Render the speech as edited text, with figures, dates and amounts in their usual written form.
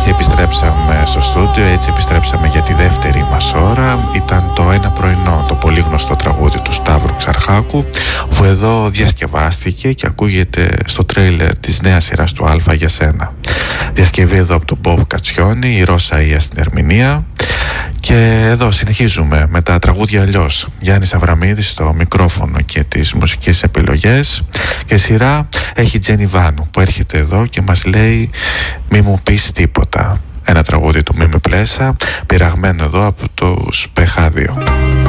Έτσι επιστρέψαμε στο στούντιο, έτσι επιστρέψαμε για τη δεύτερη μας ώρα. Ήταν το Ένα πρωινό, το πολύ γνωστό τραγούδι του Σταύρου Ξαρχάκου, που εδώ διασκευάστηκε και ακούγεται στο τρέιλερ της νέας σειράς του Αλφα για σένα. Διασκευή εδώ από τον Μπομπ Κατσιόνι, η Ρώσα Ία στην ερμηνεία. Και εδώ συνεχίζουμε με τα τραγούδια αλλιώς. Γιάννης Αβραμίδης στο μικρόφωνο και τις μουσικές επιλογές. Και σειρά έχει Τζένι Βάνου που έρχεται εδώ και μας λέει «Μη μου πεις τίποτα». Ένα τραγούδι του Μίμη Πλέσα, πειραγμένο εδώ από τους PH2.